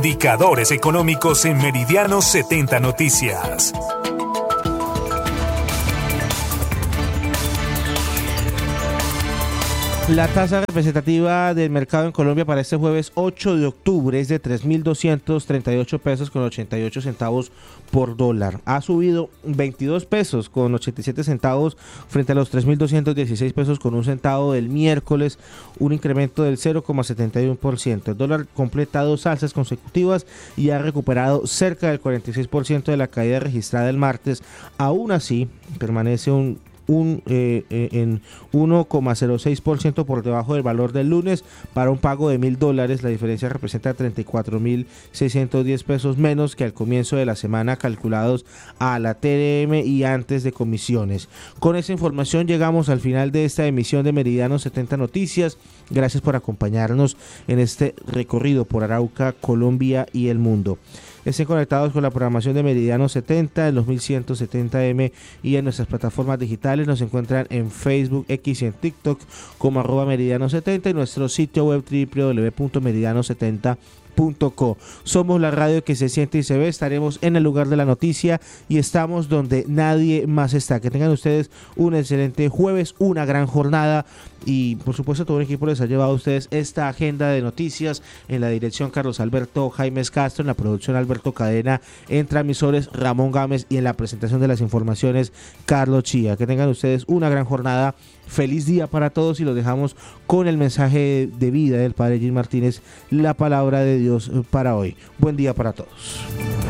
Indicadores económicos en Meridiano 70 Noticias. La tasa representativa del mercado en Colombia para este jueves 8 de octubre es de 3.238 pesos con 88 centavos por dólar. Ha subido 22 pesos con 87 centavos frente a los 3.216 pesos con un centavo del miércoles, un incremento del 0,71%. El dólar completa 2 alzas consecutivas y ha recuperado cerca del 46% de la caída registrada el martes. Aún así, permanece en 1,06% por debajo del valor del lunes. Para un pago de $1,000, la diferencia representa 34.610 pesos menos que al comienzo de la semana, calculados a la TRM y antes de comisiones. Con esa información llegamos al final de esta emisión de Meridiano 70 Noticias. Gracias por acompañarnos en este recorrido por Arauca, Colombia y el mundo. Estén conectados con la programación de Meridiano 70 en los 1170M y en nuestras plataformas digitales. Nos encuentran en Facebook, X y en TikTok como @Meridiano70 y nuestro sitio web www.meridiano70.co. Somos la radio que se siente y se ve. Estaremos en el lugar de la noticia y estamos donde nadie más está. Que tengan ustedes un excelente jueves, una gran jornada y por supuesto todo el equipo les ha llevado a ustedes esta agenda de noticias. En la dirección Carlos Alberto Jaimes Castro, en la producción Alberto Cadena, en transmisores Ramón Gámez y en la presentación de las informaciones Carlos Chía. Que tengan ustedes una gran jornada. Feliz día para todos y los dejamos con el mensaje de vida del Padre Gil Martínez, la palabra de Dios para hoy. Buen día para todos.